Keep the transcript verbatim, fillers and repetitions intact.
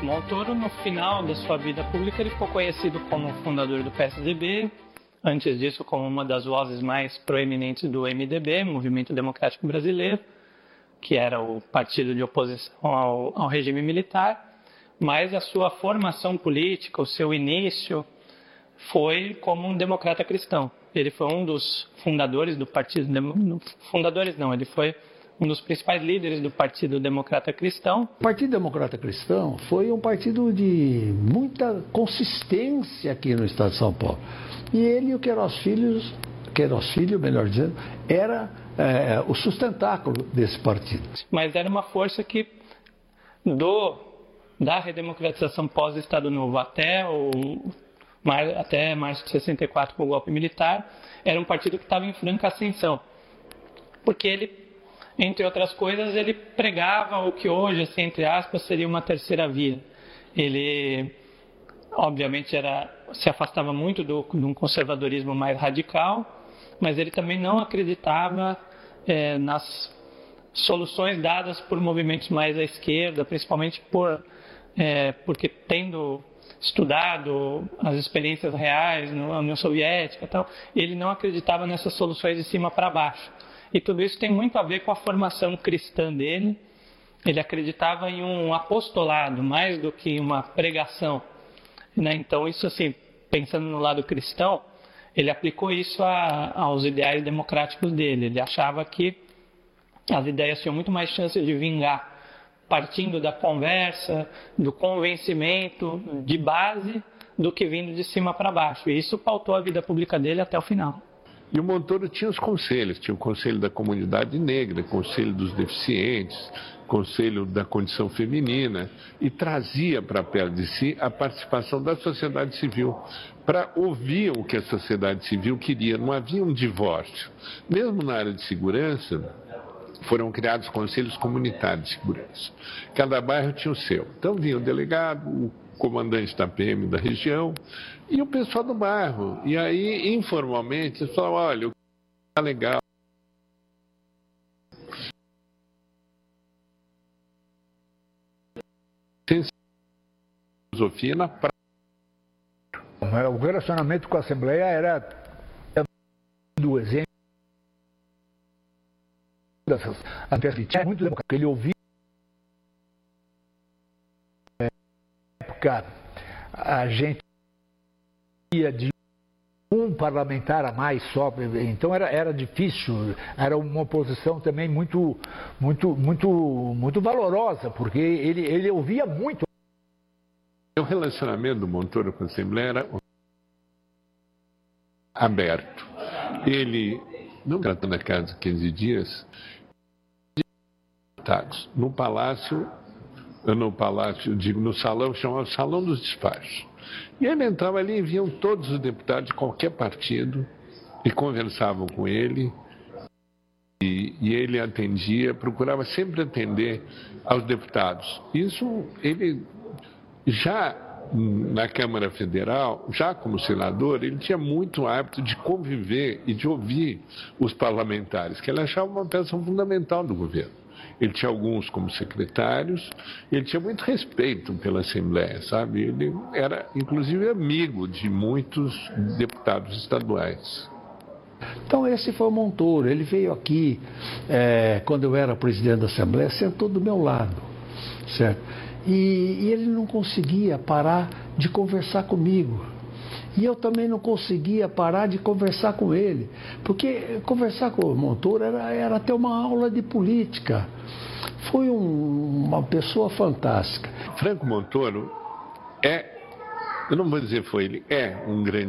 Montoro, no final da sua vida pública, ele ficou conhecido como fundador do P S D B, antes disso como uma das vozes mais proeminentes do M D B, Movimento Democrático Brasileiro, que era o partido de oposição ao, ao regime militar, mas a sua formação política, o seu início, foi como um democrata cristão. Ele foi um dos fundadores do partido, fundadores não, ele foi um dos principais líderes do Partido Democrata Cristão. O Partido Democrata Cristão foi um partido de muita consistência aqui no estado de São Paulo. E ele e o Queiroz Filho, Queiroz Filho, melhor dizendo, era é, o sustentáculo desse partido. Mas era uma força que, do, da redemocratização pós-Estado Novo até, o, até março de sessenta e quatro, com o golpe militar, era um partido que estava em franca ascensão. Porque ele, entre outras coisas, ele pregava o que hoje, assim, entre aspas, seria uma terceira via. Ele, obviamente, era, se afastava muito do, de um conservadorismo mais radical, mas ele também não acreditava é, nas soluções dadas por movimentos mais à esquerda, principalmente por, é, porque tendo estudado as experiências reais na União Soviética e tal, ele não acreditava nessas soluções de cima para baixo. E tudo isso tem muito a ver com a formação cristã dele. Ele acreditava em um apostolado, mais do que em uma pregação, né? Então, isso assim, pensando no lado cristão, ele aplicou isso a, aos ideais democráticos dele. Ele achava que as ideias tinham muito mais chance de vingar partindo da conversa, do convencimento de base, do que vindo de cima para baixo. E isso pautou a vida pública dele até o final. E o Montoro tinha os conselhos, tinha o Conselho da Comunidade Negra, Conselho dos Deficientes, Conselho da Condição Feminina, e trazia para perto de si a participação da sociedade civil, para ouvir o que a sociedade civil queria. Não havia um divórcio. Mesmo na área de segurança, foram criados conselhos comunitários de segurança. Cada bairro tinha o seu. Então vinha o delegado, o comandante da P M da região e o pessoal do bairro. E aí, informalmente, eles falavam, olha, o que está legal. Filosofia na prática. O relacionamento com a Assembleia era do exemplo dessas perspectivas muito democrático. Ele ouvia na época a gente ia de um parlamentar a mais só, então era, era difícil, era uma oposição também muito, muito, muito, muito valorosa, porque ele, ele ouvia muito. O relacionamento do Montoro com a Assembleia era aberto. Ele, não tratando a casa quinze dias, no palácio, no palácio, digo, no salão, chamava Salão dos Despachos. E ele entrava ali e vinham todos os deputados de qualquer partido e conversavam com ele. E, e ele atendia, procurava sempre atender aos deputados. Isso, ele já na Câmara Federal, já como senador, ele tinha muito hábito de conviver e de ouvir os parlamentares, que ele achava uma peça fundamental do governo. Ele tinha alguns como secretários, ele tinha muito respeito pela Assembleia, sabe? Ele era, inclusive, amigo de muitos deputados estaduais. Então esse foi o Montoro. Ele veio aqui, é, quando eu era presidente da Assembleia, sentou do meu lado, certo? E, e ele não conseguia parar de conversar comigo. E eu também não conseguia parar de conversar com ele. Porque conversar com o Montoro era, era ter uma aula de política. Foi um, uma pessoa fantástica. Franco Montoro é, eu não vou dizer foi ele, é um grande